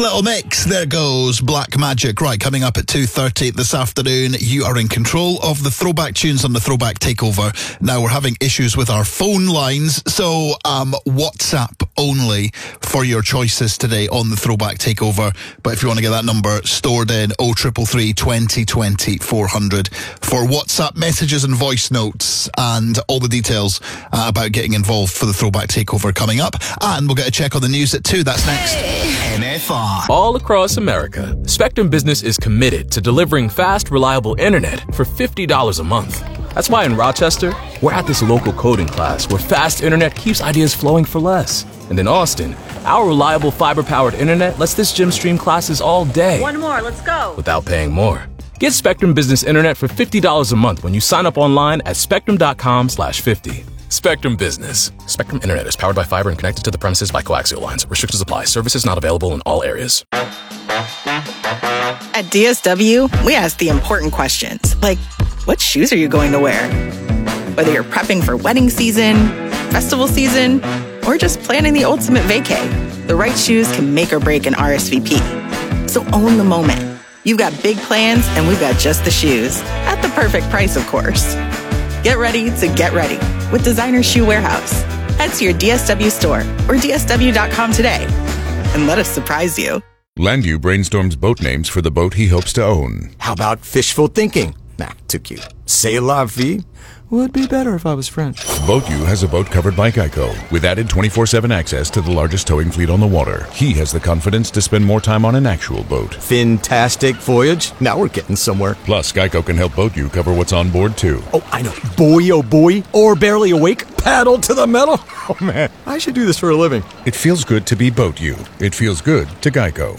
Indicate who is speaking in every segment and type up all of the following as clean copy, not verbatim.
Speaker 1: Little mix, there goes Black Magic. Right, coming up at 2:30 this afternoon, you are in control of the throwback tunes on the Throwback Takeover. Now, we're having issues with our phone lines, so WhatsApp only for your choices today on the Throwback Takeover. But if you want to get that number stored in 0333 2020 400 for WhatsApp messages and voice notes and all the details about getting involved for the Throwback Takeover coming up. And we'll get a check on the news at 2. That's next.
Speaker 2: MFR.
Speaker 3: All across America, Spectrum Business is committed to delivering fast, reliable internet for $50 a month. That's why in Rochester, we're at this local coding class where fast internet keeps ideas flowing for less. And in Austin, our reliable fiber-powered internet lets this gym stream classes all day.
Speaker 4: One more, let's go.
Speaker 3: Without paying more. Get Spectrum Business Internet for $50 a month when you sign up online at spectrum.com/50. Spectrum Business. Spectrum Internet is powered by fiber and connected to the premises by coaxial lines. Restrictions apply. Services not available in all areas.
Speaker 5: At DSW, we ask the important questions, like, what shoes are you going to wear? Whether you're prepping for wedding season, festival season, or just planning the ultimate vacay, the right shoes can make or break an RSVP. So own the moment. You've got big plans, and we've got just the shoes. At the perfect price, of course. Get ready to get ready with Designer Shoe Warehouse. Head to your DSW store or DSW.com today and let us surprise you.
Speaker 6: Landu brainstorms boat names for the boat he hopes to own.
Speaker 2: How about fishful thinking? Nah, too cute. C'est la vie? Would be better if I was French.
Speaker 6: BoatU has a boat covered by Geico with added 24/7 access to the largest towing fleet on the water. He has the confidence to spend more time on an actual boat.
Speaker 2: Fantastic voyage. Now we're getting somewhere.
Speaker 6: Plus, Geico can help BoatU cover what's on board, too.
Speaker 2: Oh, I know. Boy, oh boy. Or barely awake. Paddle to the metal. Oh, man. I should do this for a living.
Speaker 6: It feels good to be BoatU. It feels good to Geico.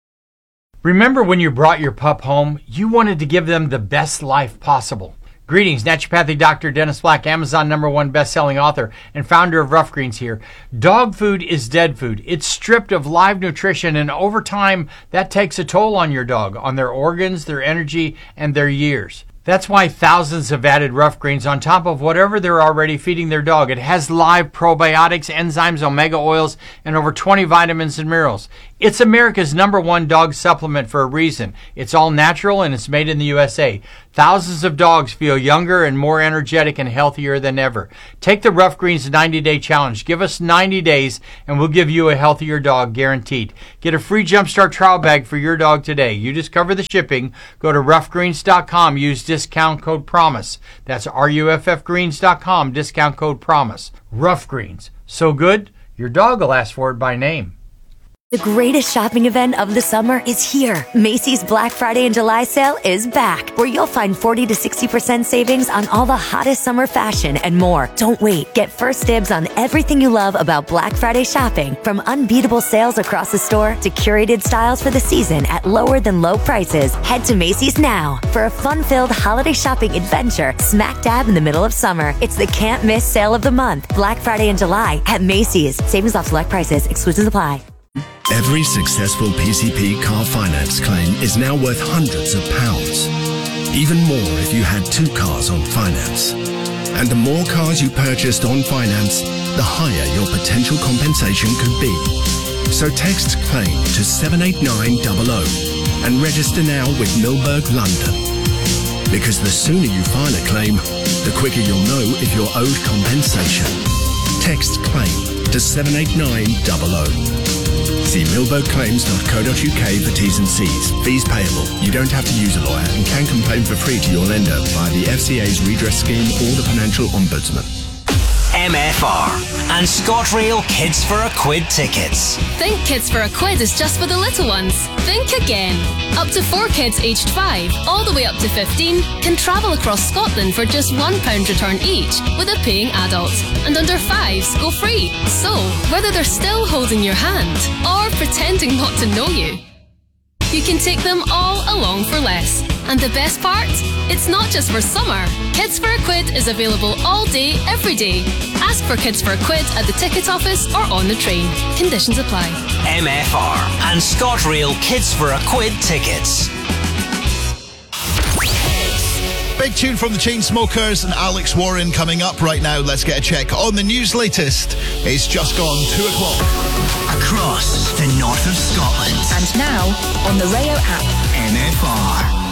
Speaker 7: Remember when you brought your pup home, you wanted to give them the best life possible. Greetings, naturopathic Dr. Dennis Black, Amazon #1 best-selling author and founder of Rough Greens here. Dog food is dead food. It's stripped of live nutrition, and over time, that takes a toll on your dog, on their organs, their energy, and their years. That's why thousands have added Rough Greens on top of whatever they're already feeding their dog. It has live probiotics, enzymes, omega oils, and over 20 vitamins and minerals. It's America's #1 dog supplement for a reason. It's all natural and it's made in the USA. Thousands of dogs feel younger and more energetic and healthier than ever. Take the Rough Greens 90-day challenge. Give us 90 days and we'll give you a healthier dog guaranteed. Get a free Jumpstart trial bag for your dog today. You just cover the shipping. Go to roughgreens.com. Use discount code PROMISE. That's ruffgreens.com. Discount code PROMISE. Rough Greens. So good, your dog will ask for it by name.
Speaker 8: The greatest shopping event of the summer is here. Macy's Black Friday and July sale is back, where you'll find 40 to 60% savings on all the hottest summer fashion and more. Don't wait. Get first dibs on everything you love about Black Friday shopping, from unbeatable sales across the store to curated styles for the season at lower than low prices. Head to Macy's now for a fun-filled holiday shopping adventure smack dab in the middle of summer. It's the can't miss sale of the month. Black Friday and July at Macy's. Savings off select prices. Exclusions apply.
Speaker 9: Every successful PCP car finance claim is now worth hundreds of pounds. Even more if you had 2 cars on finance. And the more cars you purchased on finance, the higher your potential compensation could be. So text CLAIM to 78900 and register now with Milberg London. Because the sooner you file a claim, the quicker you'll know if you're owed compensation. Text CLAIM to 78900. See milbergclaims.co.uk for T's and C's. Fees payable. You don't have to use a lawyer and can complain for free to your lender via the FCA's redress scheme or the Financial Ombudsman.
Speaker 2: MFR and ScotRail Kids for a Quid tickets.
Speaker 10: Think Kids for a Quid is just for the little ones. Think again. Up to 4 kids aged 5, all the way up to 15, can travel across Scotland for just £1 return each with a paying adult. And under 5s go free. So, whether they're still holding your hand or pretending not to know you, you can take them all along for less. And the best part? It's not just for summer. Kids for a Quid is available all day, every day. Ask for Kids for a Quid at the ticket office or on the train. Conditions apply.
Speaker 2: MFR and ScotRail Kids for a Quid tickets.
Speaker 1: Big tune from the Chainsmokers and Alex Warren coming up right now. Let's get a check on the news latest. It's just gone 2 o'clock.
Speaker 4: Across the north of Scotland.
Speaker 11: And now on the Rayo app.
Speaker 4: NFR.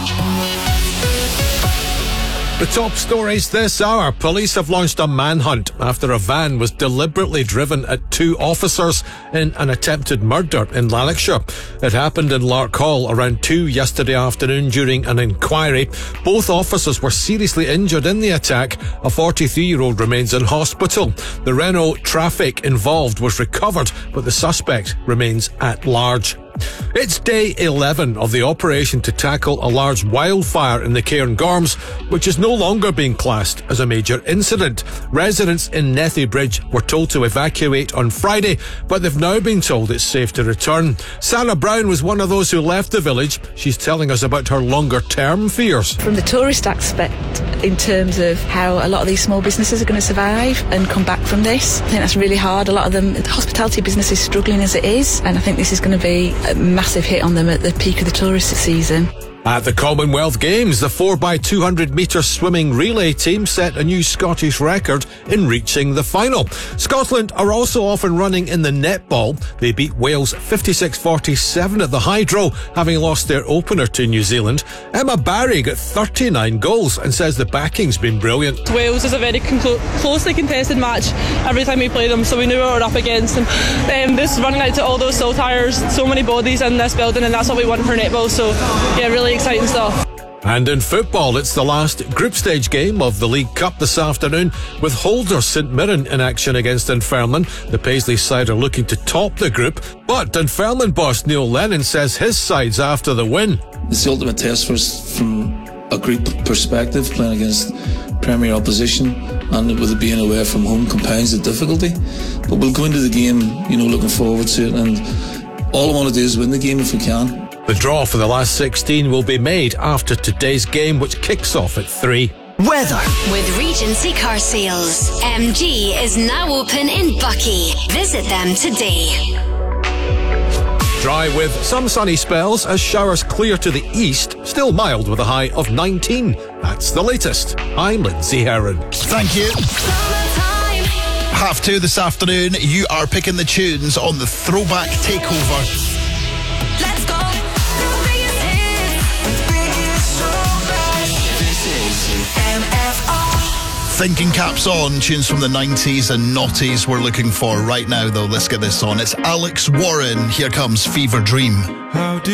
Speaker 12: The top stories this hour. Police have launched a manhunt after a van was deliberately driven at 2 officers in an attempted murder in Lanarkshire. It happened in Lark Hall around 2 yesterday afternoon during an inquiry. Both officers were seriously injured in the attack. A 43-year-old remains in hospital. The Renault Traffic involved was recovered, but the suspect remains at large. It's day 11 of the operation to tackle a large wildfire in the Cairngorms, which is no longer being classed as a major incident. Residents in Nethy Bridge were told to evacuate on Friday, but they've now been told it's safe to return. Sarah Brown was one of those who left the village. She's telling us about her longer-term fears.
Speaker 13: From the tourist aspect, in terms of how a lot of these small businesses are going to survive and come back from this, I think that's really hard. A lot of them, the hospitality business is struggling as it is, and I think this is going to be a massive hit on them at the peak of the tourist season.
Speaker 12: At the Commonwealth Games, the 4x200 metre swimming relay team set a new Scottish record in reaching the final. Scotland are also off and running in the netball. They beat Wales 56-47 at the Hydro, having lost their opener to New Zealand. Emma Barry got 39 goals and says the backing's been brilliant.
Speaker 14: Wales is a very closely contested match every time we play them, so we knew what we were up against. And this running out to all those soul tires, so many bodies in this building, and that's what we want for netball. So yeah, really exciting stuff.
Speaker 12: And in football, it's the last group stage game of the League Cup this afternoon, with Holders St Mirren in action against Dunfermline. The Paisley side are looking to top the group, but Dunfermline boss Neil Lennon says his side's after the win.
Speaker 15: It's the ultimate test for us from a group perspective, playing against Premier opposition, and with it being away from home compounds the difficulty. But we'll go into the game, looking forward to it, and all I want to do is win the game if we can.
Speaker 12: The draw for the last 16 will be made after today's game, which kicks off at 3.
Speaker 4: Weather.
Speaker 16: With Regency Car Sales, MG is now open in Buckie. Visit them today.
Speaker 12: Dry with some sunny spells as showers clear to the east, still mild with a high of 19. That's the latest. I'm Lindsay Heron.
Speaker 1: Thank you. 2:30 this afternoon, you are picking the tunes on the Throwback Takeover.
Speaker 16: Let's go.
Speaker 1: Thinking caps on, tunes from the 90s and noughties we're looking for right now, though. Let's get this on. It's Alex Warren. Here comes Fever Dream.